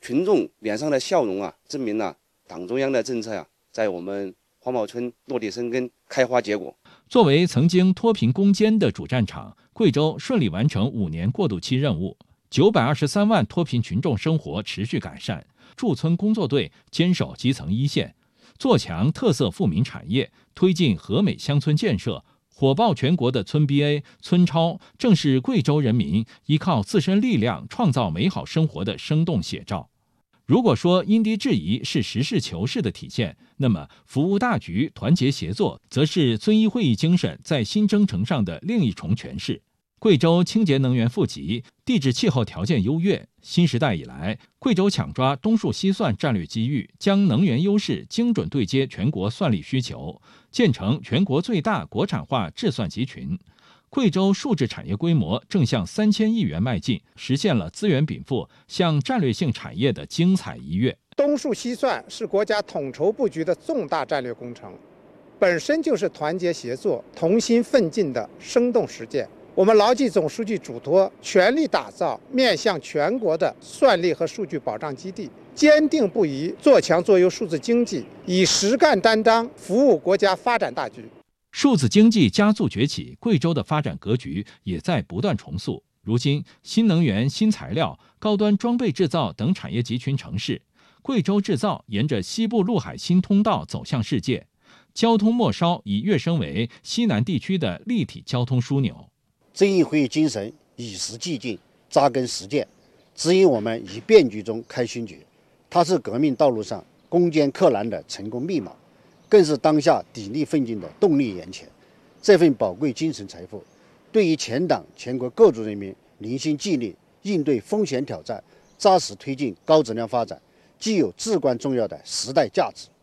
群众脸上的笑容啊，证明了党中央的政策啊，在我们黄堡村落地生根、开花结果。 作为曾经脱贫攻坚的主战场，贵州顺利完成5年过渡期任务，923万脱贫群众生活持续改善。驻村工作队坚守基层一线，做强特色富民产业，推进和美乡村建设，火爆全国的村 BA、村超，正是贵州人民依靠自身力量创造美好生活的生动写照。如果说因地制宜是实事求是的体现，那么服务大局、团结协作，则是遵义会议精神在新征程上的另一重诠释。贵州清洁能源富集，地质气候条件优越。新时代以来，贵州抢抓东数西算战略机遇，将能源优势精准对接全国算力需求，建成全国最大国产化制算集群。贵州数字产业规模正向3000亿元迈进，实现了资源禀赋向战略性产业的精彩一跃。 东数西算是国家统筹布局的重大战略工程，本身就是团结协作、同心奋进的生动实践。我们牢记总书记嘱托，全力打造面向全国的算力和数据保障基地，坚定不移做强做优数字经济，以实干担当服务国家发展大局。 数字经济加速崛起，贵州的发展格局也在不断重塑。如今，新能源、新材料、高端装备制造等产业集群成市，贵州制造沿着西部陆海新通道走向世界，交通末梢已跃升为西南地区的立体交通枢纽。 遵义会议精神与时俱进，扎根实践，指引我们于变局中开新局。它是革命道路上攻坚克难的成功密码，更是当下砥砺奋进的动力源泉。这份宝贵精神财富，对于全党全国各族人民凝心聚力应对风险挑战、扎实推进高质量发展，具有至关重要的时代价值。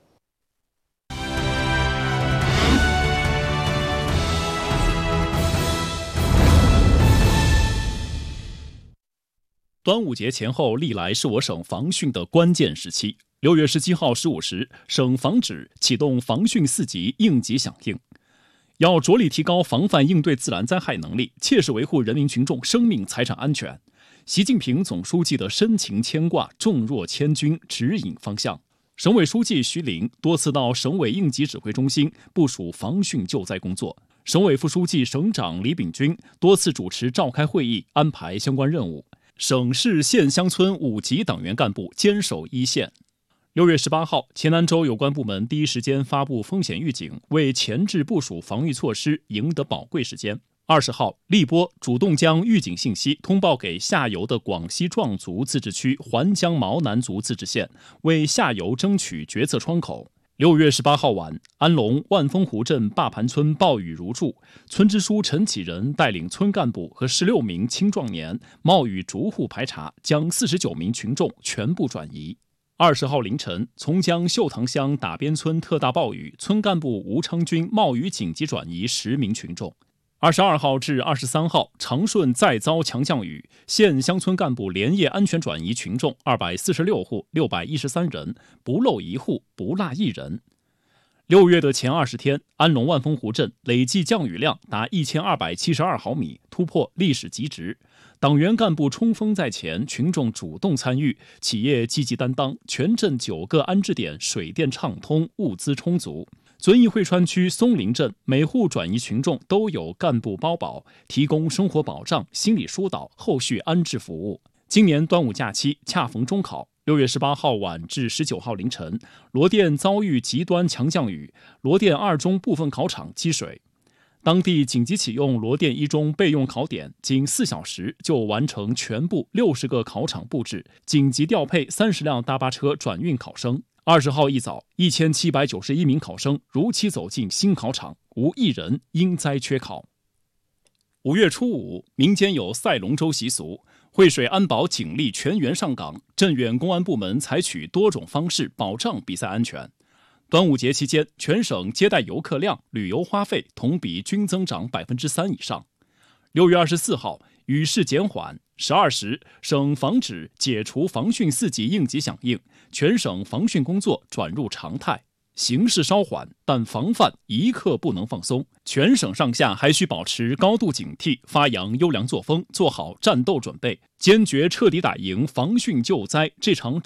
端午节前后历来是我省防汛的关键时期。6月17号15时，省防指启动防汛4级应急响应，要着力提高防范应对自然灾害能力，切实维护人民群众生命财产安全。习近平总书记的深情牵挂重若千钧，指引方向。省委书记徐凌多次到省委应急指挥中心部署防汛救灾工作，省委副书记、省长李炳军多次主持召开会议，安排相关任务。省市县乡村5级党员干部坚守一线。6月18号，黔南州有关部门第一时间发布风险预警，为前置部署防御措施赢得宝贵时间。20号，荔波主动将预警信息通报给下游的广西壮族自治区环江毛南族自治县，为下游争取决策窗口。6月18号晚，安龙万峰湖镇坝盘村暴雨如注，村支书陈启仁带领村干部和16名青壮年冒雨逐户排查，将49名群众全部转移。20号凌晨，从江秀塘乡打边村特大暴雨，村干部吴昌军冒雨紧急转移10名群众。22号至23号，长顺再遭强降雨，县乡村干部连夜安全转移群众246户613人，不漏一户，不落一人。6月的前20天，安龙万峰湖镇累计降雨量达1272毫米，突破历史极值。党员干部冲锋在前，群众主动参与，企业积极担当，全镇9个安置点水电畅通，物资充足。遵义汇川区松林镇每户转移群众都有干部包保，提供生活保障、心理疏导、后续安置服务。今年端午假期恰逢中考，6月18号晚至19号凌晨，罗店遭遇极端强降雨，罗店2中部分考场积水。当地紧急启用罗店1中备用考点，仅4小时就完成全部60个考场布置，紧急调配30辆大巴车转运考生。20号一早，1791名考生如期走进新考场，无一人因灾缺考。5月初5，民间有赛龙舟习俗，惠水安保警力全员上岗，镇远公安部门采取多种方式保障比赛安全。端午节期间，全省接待游客量、旅游花费同比均增长3%以上。6月24号，雨势减缓，12时，省防指解除防汛4级应急响应，全省防汛工作转入常态。形势稍缓，但防范一刻不能放松。全省上下还需保持高度警惕，发扬优良作风，做好战斗准备，坚决彻底打赢防汛救灾这场